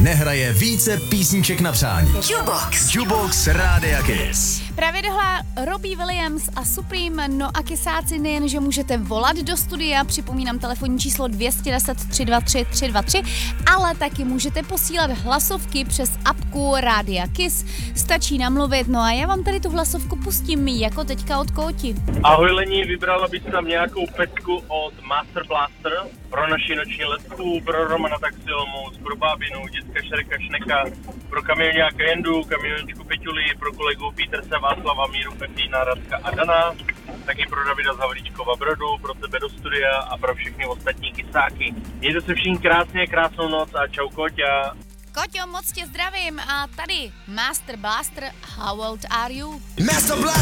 nehraje více písniček na přání. Jukebox Rádia Kiss. Právě dohla Robbie Williams a Supreme, no a kysáci nejen, že můžete volat do studia, připomínám telefonní číslo 210 323 323, ale taky můžete posílat hlasovky přes apku Rádia Kiss, stačí namluvit, no a já vám tady tu hlasovku pustím jako teďka od Kóti. Ahoj Lení, vybrala bys tam nějakou pecku od Master Blaster pro naši noční letku, pro Romana Taxilomus, pro Bábinu, dětka Šerka Šneka, pro kamioňáka Jendu, kamiončku Peťuli, pro kolegu Peterse, Václava, Míru, Pepína, Radka a Dana, taky pro Davida z Havlíčkova Brodu, pro tebe do studia a pro všechny ostatní kysáky. Mějte se všichni krásně, krásnou noc a čau Kóťa. Koťo, moc tě zdravím a tady Master Blaster, How old are you? Master Blaster!